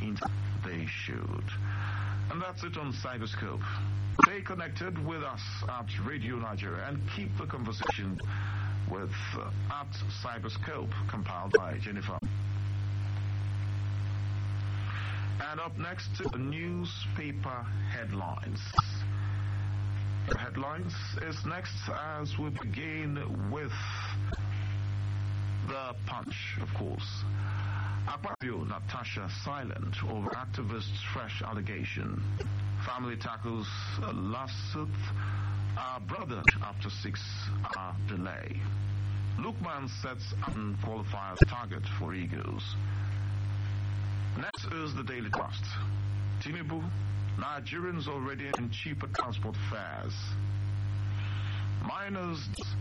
they should. And that's it on Cyberscope. Stay connected with us at Radio Nigeria and keep the conversation with at Cyberscope, compiled by Jennifer. And up next, newspaper headlines. The headlines is next as we begin with the Punch, of course. Akpabio Natasha silent over activists' fresh allegation. Family tackles a lawsuit. Brother after 6-hour delay. Lukman sets unqualified target for Eagles. Next is the Daily Trust. Tinubu, Nigerians already in cheaper transport fares. Miners,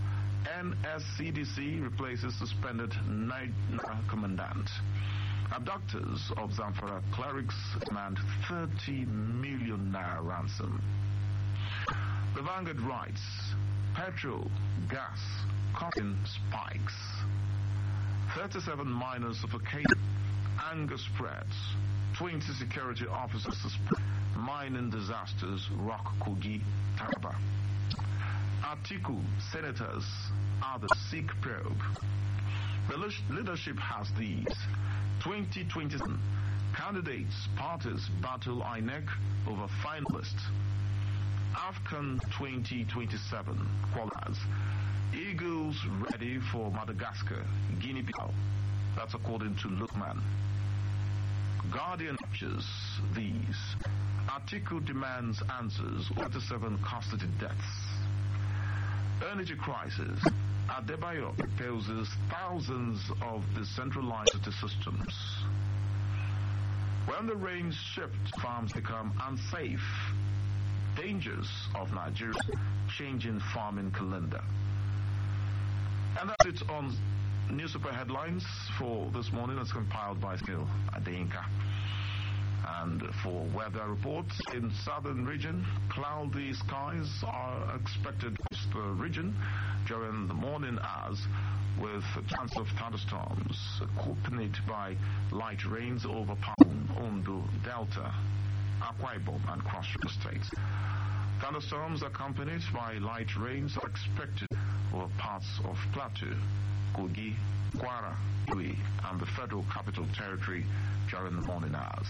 NSCDC replaces suspended Naira commandant. Abductors of Zamfara clerics demand 30 million naira ransom. The Vanguard writes, petrol, gas, costing spikes. 37 miners suffocated. Anger spreads. 20 security officers suspect. Mining disasters rock Kogi, Taraba. Atiku senators are the Sikh probe. The leadership has these. 2027 candidates, parties battle INEC over finalists. AFCON 2027 qualifiers. Eagles ready for Madagascar, Guinea-Bissau. That's according to Lukman. Guardian captures these. Atiku demands answers. 37 custody deaths. Energy crisis. Adebayo proposes thousands of decentralized systems. When the rains shift, farms become unsafe. Dangers of Nigeria's changing farming calendar. And that's it on newspaper headlines for this morning. It's compiled by Skill Adeinka. And for weather reports in southern region, cloudy skies are expected in the region during the morning hours, with a chance of thunderstorms accompanied by light rains over Pabon, Ondo, Delta, Akwa Ibom, and Cross River states. Thunderstorms accompanied by light rains are expected over parts of Plateau, Kogi, Kwara, Iwi, and the Federal Capital Territory during the morning hours.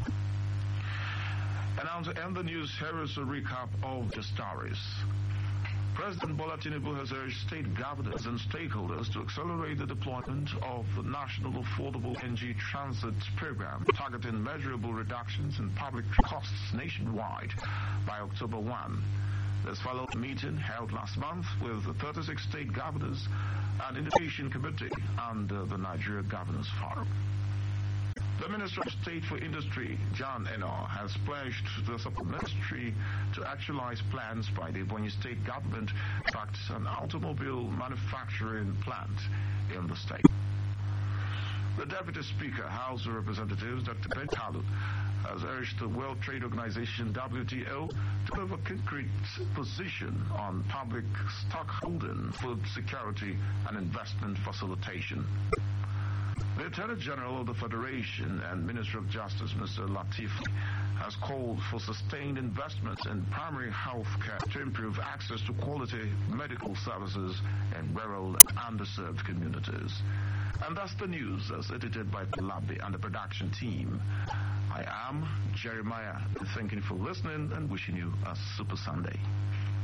And now to end the news, here is a recap of the stories. President Bola Tinubu has urged state governors and stakeholders to accelerate the deployment of the National Affordable Energy Transit Program, targeting measurable reductions in public costs nationwide by October 1. This followed a meeting held last month with the 36 state governors and Innovation Committee under the Nigeria Governors Forum. The Minister of State for Industry, John Enoh, has pledged the support ministry to actualize plans by the Ebonyi State government to construct an automobile manufacturing plant in the state. The Deputy Speaker, House of Representatives, Dr. Ben Kalu, has urged the World Trade Organization, WTO, to have a concrete position on public stockholding, food security, and investment facilitation. The Attorney General of the Federation and Minister of Justice, Mr. Latif, has called for sustained investments in primary health care to improve access to quality medical services in rural and underserved communities. And that's the news as edited by Labi and the production team. I am Jeremiah. Thanking you for listening and wishing you a super Sunday.